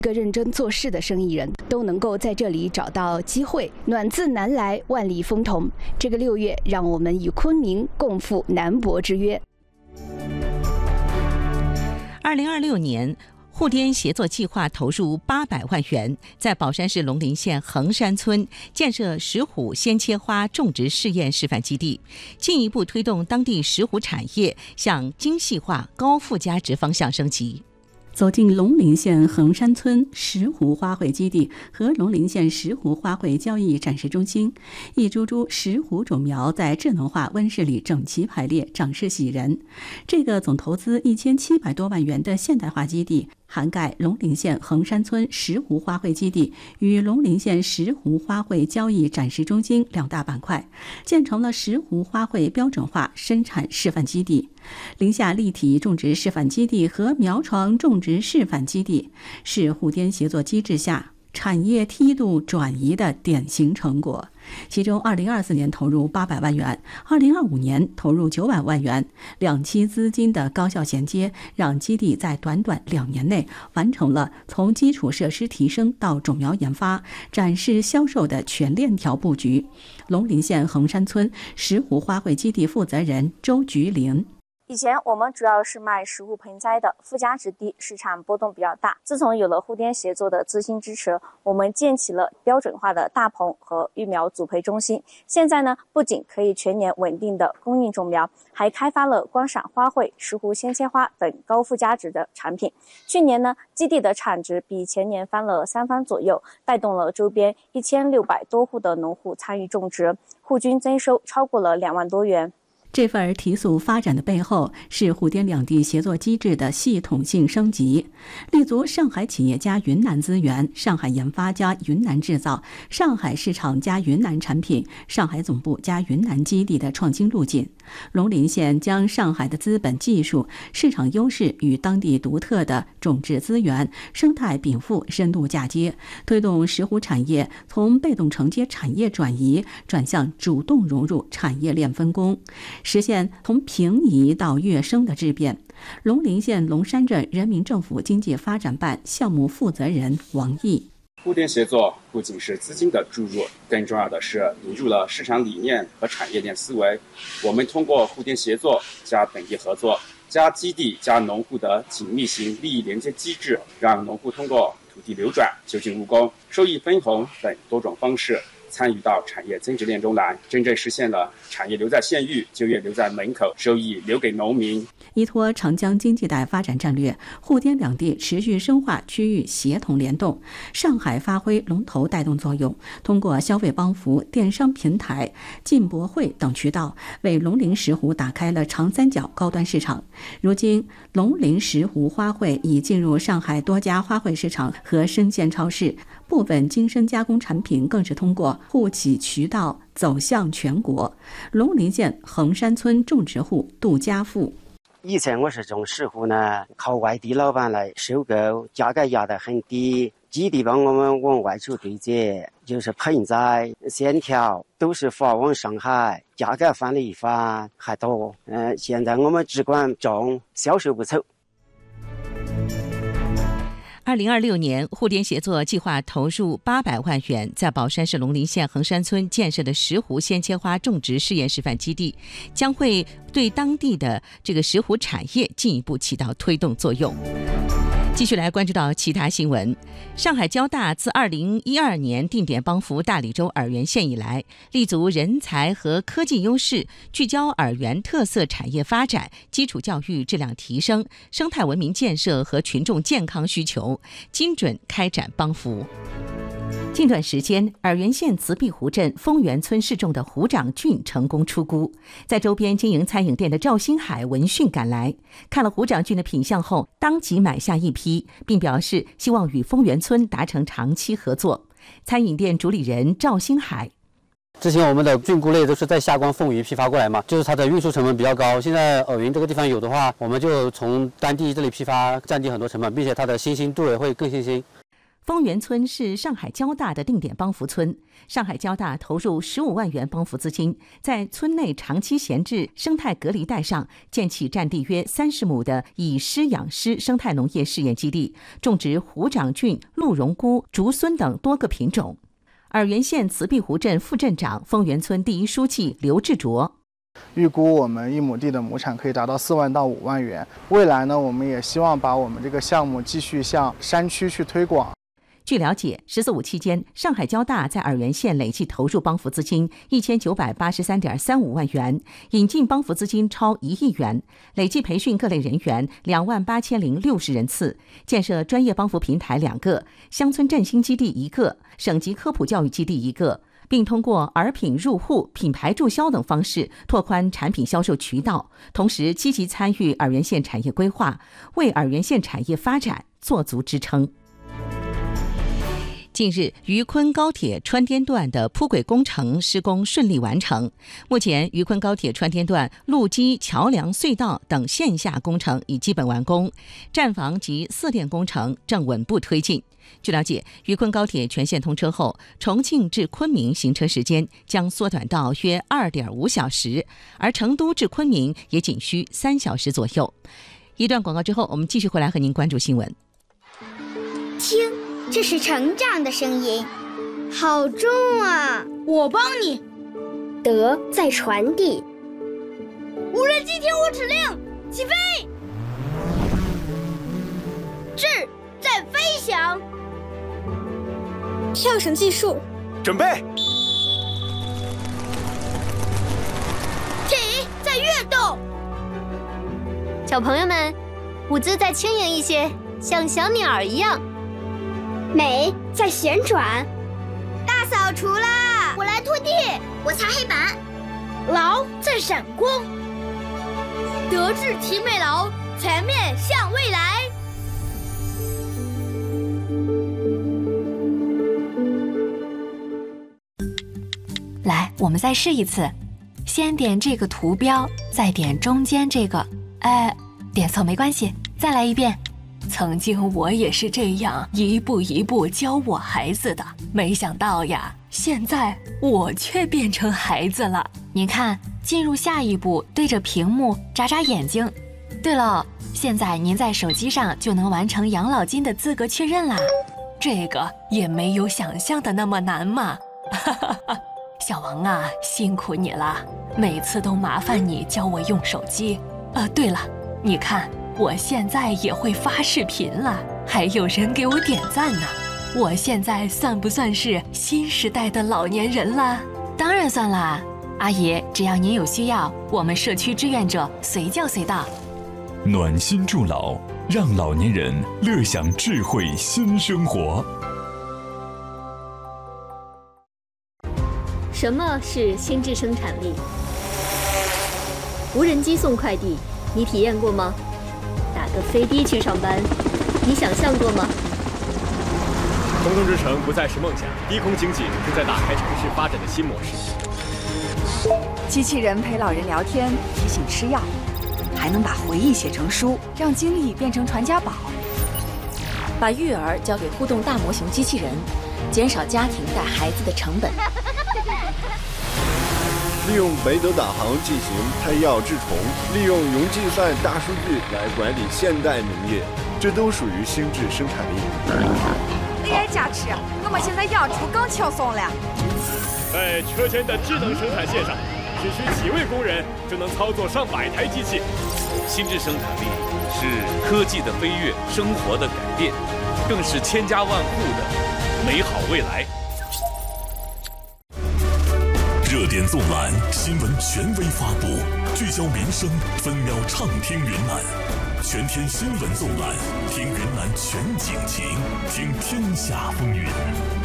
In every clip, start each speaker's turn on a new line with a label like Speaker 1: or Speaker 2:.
Speaker 1: 个认真做事的生意人都能够在这里找到机会。暖自南来，万里风同。这个6月，让我们与昆明共赴南博之约。
Speaker 2: 2026年。沪滇协作计划投入800万元，在宝山市龙陵县横山村建设石斛鲜切花种植试验示范基地，进一步推动当地石斛产业向精细化、高附加值方向升级。
Speaker 3: 走进龙陵县横山村石斛花卉基地和龙陵县石斛花卉交易展示中心，一株株石斛种苗在智能化温室里整齐排列，长势喜人。这个总投资1700多万元的现代化基地，涵盖龙陵县横山村石斛花卉基地与龙陵县石斛花卉交易展示中心2大板块，建成了石斛花卉标准化生产示范基地。陵下立体种植示范基地和苗床种植示范基地是沪滇协作机制下产业梯度转移的典型成果。其中2024年投入800万元，2025年投入900万元，2期资金的高效衔接，让基地在短短2年内完成了从基础设施提升到种苗研发、展示、销售的全链条布局。龙陵县横山村石斛花卉基地负责人周菊玲。
Speaker 4: 以前我们主要是卖石斛盆栽的，附加值低，市场波动比较大。自从有了沪滇协作的资金支持，我们建起了标准化的大棚和育苗组培中心。现在呢，不仅可以全年稳定的供应种苗，还开发了观赏花卉、石斛鲜切花等高附加值的产品。去年呢，基地的产值比前年翻了3番左右，带动了周边1600多户的农户参与种植，户均增收超过了2万多元。
Speaker 3: 这份提速发展的背后，是沪滇两地协作机制的系统性升级，立足上海企业加云南资源、上海研发加云南制造、上海市场加云南产品、上海总部加云南基地的创新路径。龙陵县将上海的资本、技术、市场优势与当地独特的种质资源、生态禀赋深度嫁接，推动石斛产业从被动承接产业转移转向主动融入产业链分工，实现从平移到跃升的质变。龙陵县龙山镇人民政府经济发展办项目负责人王毅：
Speaker 5: 沪滇协作不仅是资金的注入，更重要的是引入了市场理念和产业链思维。我们通过沪滇协作加本地合作加基地加农户的紧密型利益连接机制，让农户通过土地流转、就近务工、收益分红等多种方式参与到产业增值链中来，真正实现了产业留在县域，就业留在门口，收益留给农民。
Speaker 3: 依托长江经济带发展战略，沪滇两地持续深化区域协同联动。上海发挥龙头带动作用，通过消费帮扶、电商平台、进博会等渠道，为龙陵石斛打开了长三角高端市场。如今，龙陵石斛花卉已进入上海多家花卉市场和生鲜超市，部分精深加工产品更是通过沪企渠道走向全国。龙陵县横山村种植户杜家富：
Speaker 6: 以前我是种石斛呢，靠外地老板来收购，价格压得很低，基地帮我们往外出对接，就是盆栽、线条都是发往上海，价格翻了一番还多。现在我们只管种，销售不愁。
Speaker 2: 2026年，沪滇协作计划投入800万元，在宝山市龙陵县横山村建设的石斛鲜切花种植试验示范基地，将会对当地的这个石斛产业进一步起到推动作用。继续来关注到其他新闻。上海交大自2012年定点帮扶大理州洱源县以来，立足人才和科技优势，聚焦洱源特色产业发展、基础教育质量提升、生态文明建设和群众健康需求，精准开展帮扶。近段时间，洱源县慈碧湖镇丰源村试种的湖长菌成功出菇，在周边经营餐饮店的赵新海闻讯赶来，看了湖长菌的品相后，当即买下一批，并表示希望与丰源村达成长期合作。餐饮店主理人赵新海：
Speaker 7: 之前我们的菌菇类都是在下关凤鱼批发过来嘛，就是它的运输成本比较高。现在洱源这个地方有的话，我们就从当地这里批发，降低很多成本，并且它的新鲜度也会更新鲜。
Speaker 2: 丰源村是上海交大的定点帮扶村，上海交大投入15万元帮扶资金，在村内长期闲置生态隔离带上建起占地约30亩的以湿养湿生态农业试验基地，种植虎掌菌、鹿茸菇、竹荪等多个品种。洱源县慈碧湖镇副镇长、丰源村第一书记刘志卓。
Speaker 8: 预估我们1亩地的亩产可以达到4万到5万元。未来呢，我们也希望把我们这个项目继续向山区去推广。
Speaker 2: 据了解，“14五”期间，上海交大在洱源县累计投入帮扶资金1983.35万元，引进帮扶资金超1亿元，累计培训各类人员28060人次，建设专业帮扶平台2个，乡村振兴基地1个，省级科普教育基地1个，并通过饵品入户、品牌注销等方式拓宽产品销售渠道，同时积极参与洱源县产业规划，为洱源县产业发展做足支撑。近日，渝昆高铁川滇段的铺轨工程施工顺利完成。目前，渝昆高铁川滇段路基、桥梁、隧道等线下工程已基本完工，站房及4电工程正稳步推进。据了解，渝昆高铁全线通车后，重庆至昆明行车时间将缩短到约2.5小时，而成都至昆明也仅需3小时左右。一段广告之后，我们继续回来和您关注新闻。
Speaker 9: 听，这是成长的声音，好重啊！
Speaker 10: 我帮你。
Speaker 9: 德在传递。
Speaker 10: 无人机听我指令，起飞。智在飞翔。
Speaker 9: 跳绳计数，
Speaker 11: 准备。
Speaker 10: 体在跃动。
Speaker 12: 小朋友们，舞姿再轻盈一些，像小鸟一样。
Speaker 9: 美在旋转。
Speaker 10: 大扫除啦！
Speaker 9: 我来拖地，我擦黑板。
Speaker 10: 劳在闪光。德智体美劳，全面向未来。
Speaker 13: 来，我们再试一次，先点这个图标，再点中间这个，点错没关系，再来一遍。曾经我也是这样一步一步教我孩子的，没想到呀，现在我却变成孩子了。您看，进入下一步，对着屏幕眨眨眼睛。对了，现在您在手机上就能完成养老金的资格确认啦。这个也没有想象的那么难嘛。小王啊，辛苦你了，每次都麻烦你教我用手机。对了，你看我现在也会发视频了，还有人给我点赞呢。我现在算不算是新时代的老年人了？当然算啦，阿姨，只要您有需要，我们社区志愿者随叫随到。
Speaker 14: 暖心助老，让老年人乐享智慧新生活。
Speaker 12: 什么是心智生产力？无人机送快递，你体验过吗？打个飞的去上班，你想象过吗？
Speaker 15: 空中之城不再是梦想，低空经济正在打开城市发展的新模式。
Speaker 16: 机器人陪老人聊天，提醒吃药，还能把回忆写成书，让经历变成传家宝。
Speaker 17: 把育儿交给互动大模型机器人，减少家庭带孩子的成本。
Speaker 18: 利用北斗导航进行胎药治虫，利用云计算大数据来管理现代农业，这都属于心智生产力。
Speaker 16: AI 加持，我们现在养猪更轻松了。
Speaker 15: 在车间的智能生产线上，只需几位工人就能操作上百台机器。
Speaker 19: 心智生产力是科技的飞跃，生活的改变，更是千家万户的美好未来。
Speaker 14: 热点纵览，新闻权威发布，聚焦民生，分秒畅听云南。全天新闻纵览，听云南全景情，听天下风云。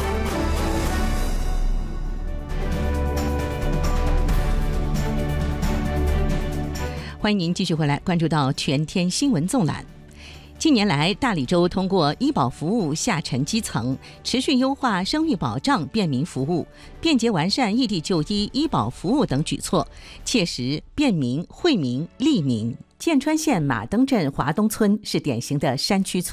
Speaker 2: 欢迎您继续回来关注到全天新闻纵览。近年来，大理州通过医保服务下沉基层，持续优化生育保障便民服务，便捷完善异地就医、医保服务等举措，切实便民、惠民、利民。剑川县马登镇华东村是典型的山区村，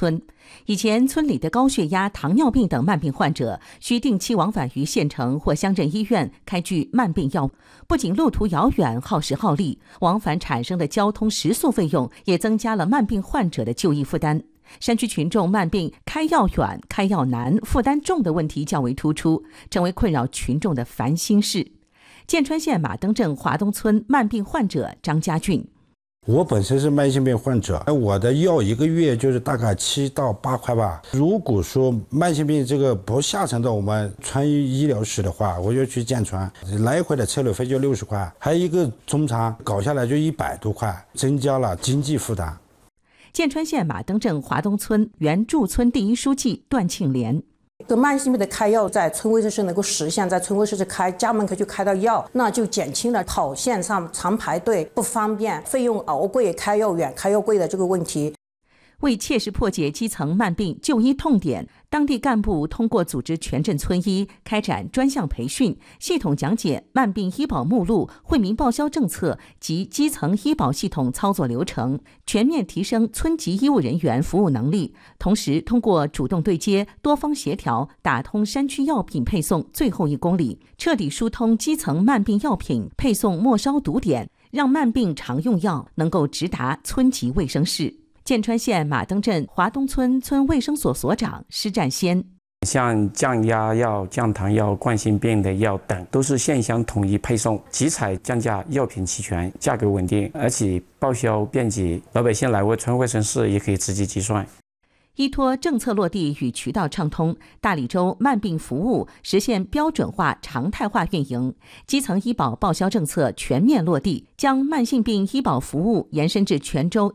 Speaker 2: 以前村里的高血压、糖尿病等慢病患者需定期往返于县城或乡镇医院开具慢病药，不仅路途遥远耗时耗力，往返产生的交通食宿费用也增加了慢病患者的就医负担。山区群众慢病开药远、开药难、负担重的问题较为突出，成为困扰群众的烦心事。建川县马登镇华东村慢病患者张家俊，
Speaker 11: 我本身是慢性病患者，我的药一个月就是大概7到8块吧。如果说慢性病这个不下沉到我们川医疗室的话，我就去建川，来回的车路费就60块，还有一个中餐搞下来就100多块，增加了经济负担。
Speaker 2: 建川县马登镇华东村原驻村第一书记段庆莲，
Speaker 20: 对慢性病的开药在村卫生室能够实现，在村卫生室开，家门口就开到药，那就减轻了跑线上常排队不方便、费用昂贵、开药远、开药贵的这个问题。
Speaker 2: 为切实破解基层慢病就医痛点，当地干部通过组织全镇村医，开展专项培训，系统讲解慢病医保目录、惠民报销政策及基层医保系统操作流程，全面提升村级医务人员服务能力。同时，通过主动对接、多方协调，打通山区药品配送最后1公里，彻底疏通基层慢病药品配送末梢堵点，让慢病常用药能够直达村级卫生室。建川县马登镇华东村村卫生所所长施占先，
Speaker 21: 像降压药、降糖药、冠心病的药等，都是县乡统一配送，集采降价，药品齐全，价格稳定，而且报销便捷，老百姓来回村卫生室也可以直接结算。
Speaker 2: 依托政策落地与渠道畅通，大理州慢病服务实现标准化、常态化运营，基层医保报销政策全面落地，将慢性病医保服务延伸至全州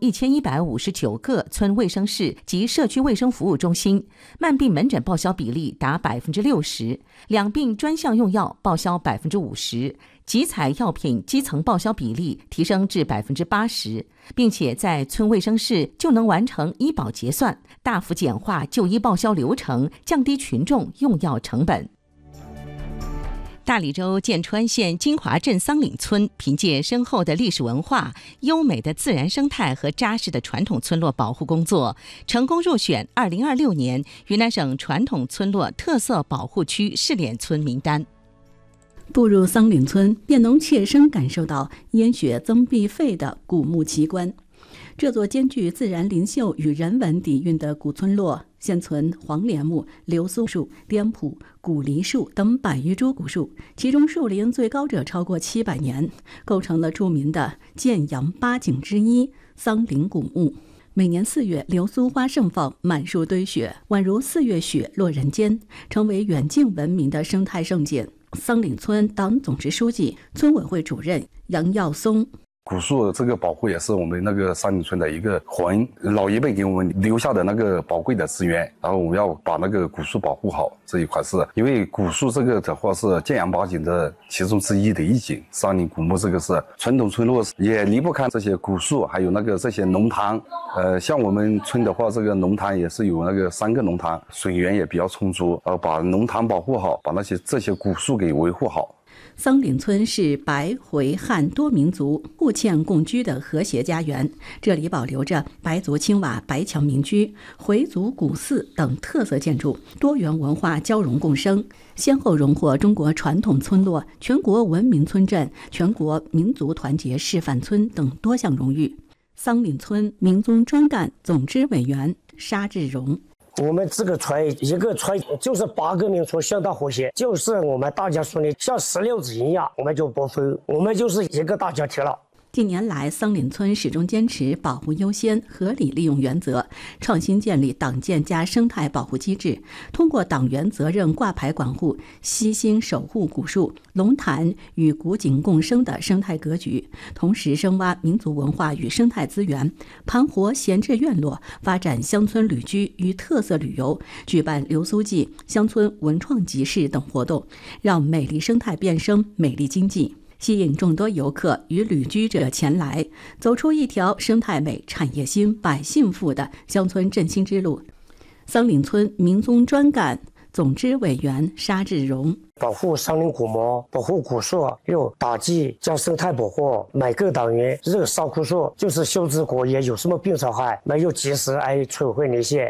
Speaker 2: 1159个村卫生室及社区卫生服务中心，慢病门诊报销比例达60%，两病专项用药报销50%。集采药品基层报销比例提升至80%，并且在村卫生室就能完成医保结算，大幅简化就医报销流程，降低群众用药成本。大理州建川县金华镇桑岭村凭借深厚的历史文化、优美的自然生态和扎实的传统村落保护工作，成功入选2026年云南省传统村落特色保护区试点村名单。
Speaker 3: 步入桑岭村，便能切身感受到烟雪增必废的古木奇观。这座兼具自然灵秀与人文底蕴的古村落，现存黄连木、流苏树、滇朴、古梨树等100余株古树，其中树龄最高者超过700年，构成了著名的建阳8景之一桑岭古木。每年4月，流苏花盛放，满树堆雪，宛如4月雪落人间，成为远近闻名的生态胜景。桑岭村党总支书记、村委会主任杨耀松，
Speaker 22: 古树这个保护也是我们那个桑岭村的一个魂，老一辈给我们留下的那个宝贵的资源，然后我们要把那个古树保护好这一块是，因为古树这个的话是建阳8景的其中之一的一景，桑岭古木这个是传统村落也离不开这些古树，还有那个这些农塘。像我们村的话，这个农塘也是有那个3个农塘，水源也比较充足，把农塘保护好，把这些古树给维护好。
Speaker 3: 桑岭村是白回汉多民族互嵌共居的和谐家园，这里保留着白族青瓦白墙民居、回族古寺等特色建筑，多元文化交融共生，先后荣获中国传统村落、全国文明村镇、全国民族团结示范村等多项荣誉。桑岭村民宗专干总支委员沙志荣，
Speaker 23: 我们这个村一个村就是8个民族相当和谐，就是我们大家说的像16子一样，我们就不分，我们就是一个大家庭了。
Speaker 3: 近年来，桑岭村始终坚持保护优先、合理利用原则，创新建立党建加生态保护机制，通过党员责任挂牌管护，悉心守护古树、龙潭与古井共生的生态格局，同时深挖民族文化与生态资源，盘活闲置院落，发展乡村旅居与特色旅游，举办流苏季、乡村文创集市等活动，让美丽生态变生美丽经济，吸引众多游客与旅居者前来，走出一条生态美、产业兴、百姓富的乡村振兴之路。桑岭村民宗专干总支委员沙志荣，
Speaker 23: 保护桑岭古木、保护古树，又打击将生态保护，每个党员这个烧枯树就是修治果园有什么病虫害，没有及时来摧毁那些。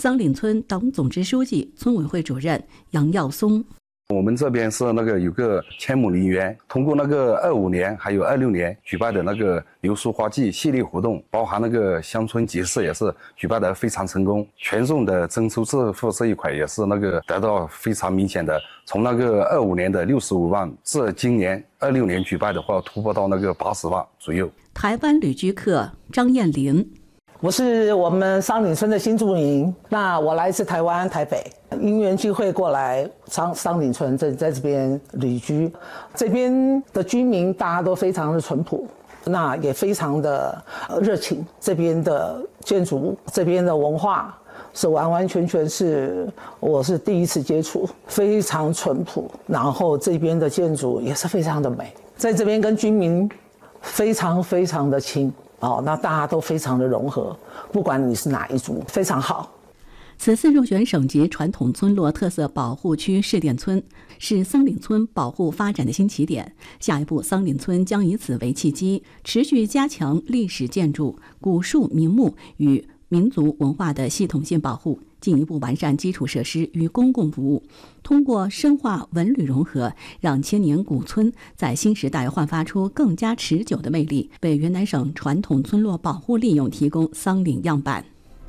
Speaker 3: 桑岭村党总支书记、村委会主任杨耀松。
Speaker 22: 我们这边是有个千亩林园，通过25年还有26年举办的流苏花季系列活动，包含乡村集市也是举办的非常成功，群众的增收致富这一块也是得到非常明显的，从25年的65万至今年26年举办的话突破到80万左右。
Speaker 3: 台湾旅居客张燕林。
Speaker 1: 我是我们桑岭村的新住民，那我来自台湾台北，因缘聚会过来桑岭村在这边旅居，这边的居民大家都非常的淳朴，那也非常的热情，这边的建筑，这边的文化是完完全全我是第一次接触，非常淳朴，然后这边的建筑也是非常的美，在这边跟居民非常非常的亲。那大家都非常的融合，不管你是哪一族，非常好。
Speaker 3: 此次入选省级传统村落特色保护区试点村，是桑岭村保护发展的新起点。下一步，桑岭村将以此为契机，持续加强历史建筑、古树名木与民族文化的系统性保护，进一步完善基础设施与公共服务，通过深化文旅融合，让千年古村在新时代焕发出更加持久的魅力，为云南省传统村落保护利用提供桑岭样板。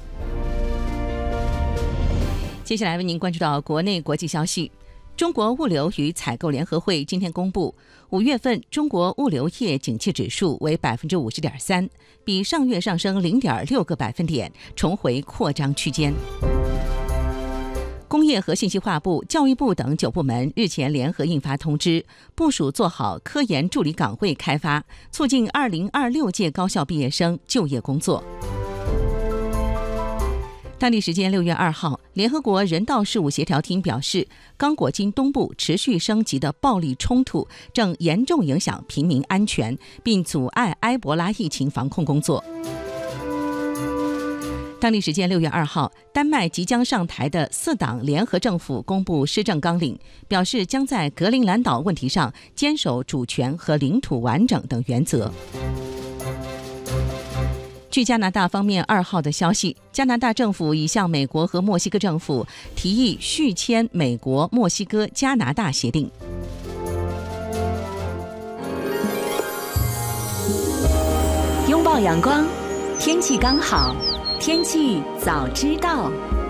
Speaker 2: 接下来为您关注到国内国际消息。中国物流与采购联合会今天公布，5月份中国物流业景气指数为 50.3%， 比上月上升 0.6个百分点，重回扩张区间。工业和信息化部、教育部等9部门日前联合印发通知，部署做好科研助理岗位开发，促进2026届高校毕业生就业工作。当地时间6月2号，联合国人道事务协调厅表示，刚果金东部持续升级的暴力冲突正严重影响平民安全，并阻碍埃博拉疫情防控工作。当地时间6月2号，丹麦即将上台的4党联合政府公布施政纲领，表示将在格陵兰岛问题上坚守主权和领土完整等原则。据加拿大方面2号的消息，加拿大政府已向美国和墨西哥政府提议续签美国、墨西哥、加拿大协定。
Speaker 13: 拥抱阳光，天气刚好，天气早知道。